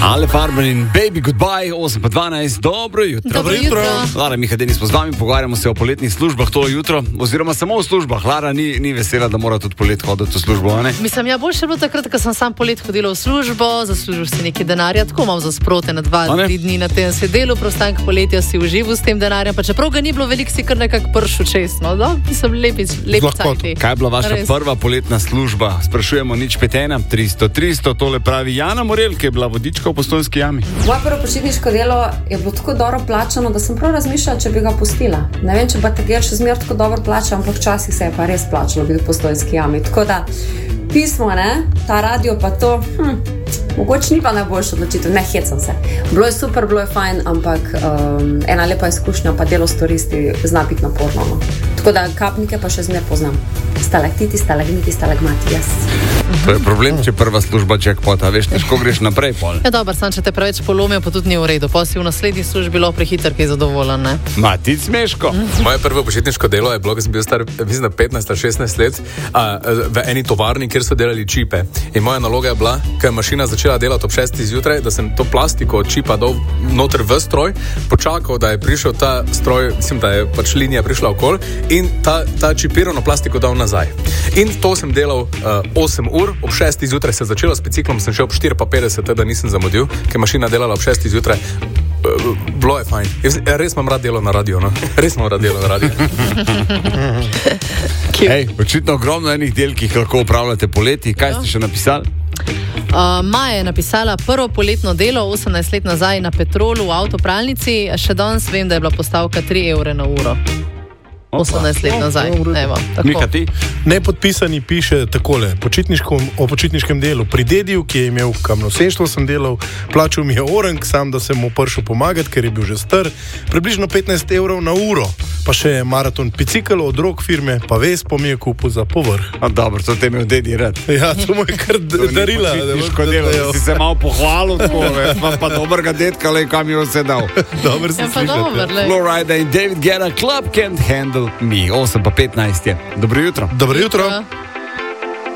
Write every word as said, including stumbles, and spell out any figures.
Ale Farben in Baby Goodbye, osem pa dvanajst, dobro jutro. Dobro jutro. Lara, Miha Denis smo z vami, pogovarjamo se o poletnih službah to jutro, oziroma samo o službah. Lara ni, ni vesela, da mora tudi polet hoditi v službo, ne? Mislim, ja, boljše je bilo takrat, ko sem sam polet hodila v službo, zaslužil si nekaj denarja, tako malo za sprote na dva, tri dni na tem sedelu, prostank poletja si užival s tem denarjem, pa čeprav ga ni bilo veliko, si kar nekako pršel čestno, no? Mislim, lepi, lepi cajti. Kaj je bila vaša Res. prva poletna služba? Sprašujemo nič pet ena, tristo, tristo, tole pravi Jana Morel, ki je bila vodička v Postojnski jami. Moje prvo počitniško delo je bilo tako dobro plačano, da sem prav razmišljala, če bi ga pustila. Ne vem, če pa takrat še zmer tako dobro plačam, ampak včasih se je pa res plačalo biti v Postojnski jami. Tako da pismo, ne, ta radio pa to, hm, mogoče ni pa najboljša odločitev, ne hecam se. Bilo je super, bilo je fajn, ampak um, ena lepa izkušnja, pa delo s turisti zna biti naporno. No. Tako da kapnike pa še zmer poznam. Stalaktiti, stalagniti, stalagmati, jaz. To je problem, če prva služba jackpota, veš, težko greš naprej pol. Ja, dobro, sam, če te preveč polomijo, pa tudi ni v redu. Pa si v naslednji službi bilo prehiter, ki je zadovoljen, ne? Matic Smeško. Moje prvo počitniško delo je bilo, ko sem bil star, mislim, da petnajst ali šestnajst let, a, v eni tovarni, kjer so delali čipe. In moja naloga je bila, ko je mašina začela delati ob šestih zjutraj, da sem to plastiko od čipa dal noter v stroj, počakal, da je prišel ta stroj, mislim, da je pač linija prišla okol in ta, ta čipirano plastiko dal nazaj. In to sem delal uh, osem ur, ob šestih zjutraj se je začelo s biciklom, sem šel ob štiri pa petdeset, da nisem zamudil, ker mašina delala ob šestih zjutraj. Uh, bilo je fajn. Res imam rad delo na radio, no? Res imam rad delo na radio. Hej, očitno ogromno enih del, ki jih lahko upravljate poleti. Kaj ste še napisali? Uh, Maja je napisala prvo poletno delo osemnajst let nazaj na Petrolu v avtopralnici. Še danes vem, da je bila postavka tri evre na uro. osemnajst let nazaj. Evo, Mika, ti? Nepodpisani piše takole, o počitniškem delu. Pri dediju, ki je imel kamnoseštvo, sem delal, plačal mi je orenk, sam da sem mu prišel pomagati, ker je bil že star, približno petnajst evrov na uro. Pa še maraton bicikl od rok firme, pa Vespo mi je kupil za povrh. A dobro, to te imel dedi rad. Ja, to mu je kar darila. Počitniško delo, da si se malo pohvalil, pa, pa dobrega detka, le kam je vse dal. Dobar si ja, pa slišati. dober, le. Florida in David Guetta, Club Can't Handle Me. osem pa petnajst je. Dobro jutro. Dobro jutro. Ja.